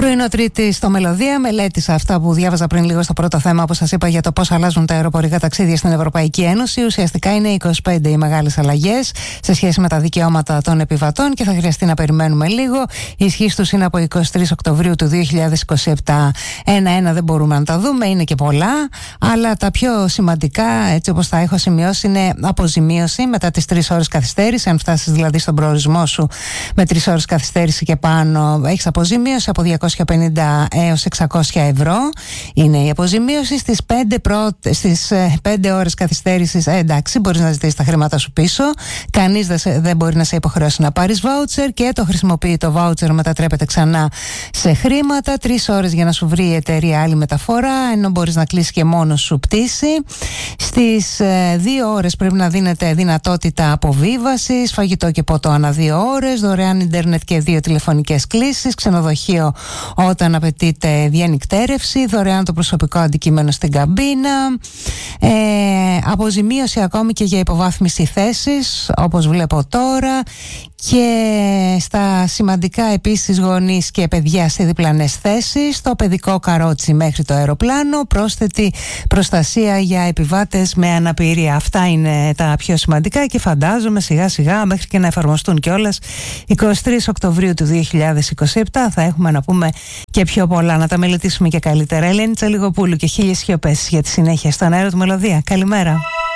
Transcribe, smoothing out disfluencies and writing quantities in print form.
Πρωινό Τρίτη στο Μελωδία. Μελέτησα αυτά που διάβαζα πριν λίγο στο πρώτο θέμα, όπως σας είπα, για το πώς αλλάζουν τα αεροπορικά ταξίδια στην Ευρωπαϊκή Ένωση. Ουσιαστικά είναι 25 οι μεγάλες αλλαγές σε σχέση με τα δικαιώματα των επιβατών και θα χρειαστεί να περιμένουμε λίγο. Η ισχύς τους είναι από 23 Οκτωβρίου του 2027. Ένα-ένα δεν μπορούμε να τα δούμε, είναι και πολλά. Αλλά τα πιο σημαντικά, έτσι όπως τα έχω σημειώσει, είναι αποζημίωση μετά τις 3 ώρες καθυστέρηση. Αν φτάσεις δηλαδή στον προορισμό σου με 3 ώρες καθυστέρηση και πάνω, έχεις αποζημίωση από 250 έως 600 ευρώ. Είναι η αποζημίωση στις 5 ώρες καθυστέρησης. Εντάξει, μπορείς να ζητήσεις τα χρήματα σου πίσω. Κανείς δεν μπορεί να σε υποχρεώσει να πάρεις βάουτσερ και το χρησιμοποιεί το βάουτσερ, μετατρέπεται ξανά σε χρήματα. 3 ώρες για να σου βρει η εταιρεία άλλη μεταφορά, ενώ μπορείς να κλείσεις και μόνος σου πτήση. Στις 2 ώρες πρέπει να δίνεται δυνατότητα αποβίβασης, φαγητό και ποτό ανά 2 ώρες, δωρεάν ίντερνετ και 2 τηλεφωνικές κλήσεις, ξενοδοχείο όταν απαιτείται διανυκτέρευση, δωρεάν το προσωπικό αντικείμενο στην καμπίνα, αποζημίωση ακόμη και για υποβάθμιση θέσης, όπως βλέπω τώρα, και στα σημαντικά επίσης γονείς και παιδιά σε διπλανές θέσεις, το παιδικό καρότσι μέχρι το αεροπλάνο, πρόσθετη προστασία για επιβάτες με αναπηρία. Αυτά είναι τα πιο σημαντικά και φαντάζομαι σιγά σιγά μέχρι και να εφαρμοστούν κιόλας 23 Οκτωβρίου του 2027 θα έχουμε να πούμε και πιο πολλά, να τα μελετήσουμε και καλύτερα. Ελένη Τσαλιγοπούλου και 1000 σιωπές για τη συνέχεια στον αέρα του Μελωδία. Καλημέρα.